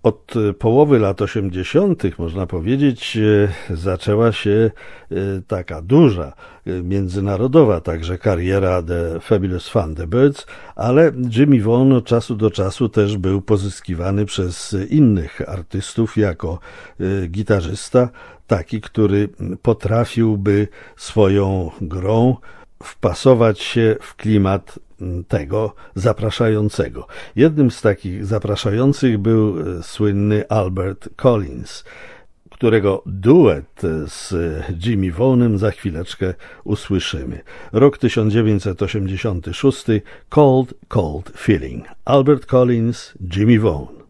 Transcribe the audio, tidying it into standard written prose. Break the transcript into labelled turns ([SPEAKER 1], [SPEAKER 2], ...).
[SPEAKER 1] Od połowy lat 80. można powiedzieć, zaczęła się taka duża, międzynarodowa także kariera The Fabulous Thunderbirds, ale Jimmy Vaughan od czasu do czasu też był pozyskiwany przez innych artystów jako gitarzysta, taki, który potrafiłby swoją grą wpasować się w klimat tego zapraszającego. Jednym z takich zapraszających był słynny Albert Collins, którego duet z Jimmy Vaughnem za chwileczkę usłyszymy. Rok 1986, Cold, Cold Feeling. Albert Collins, Jimmy Vaughan.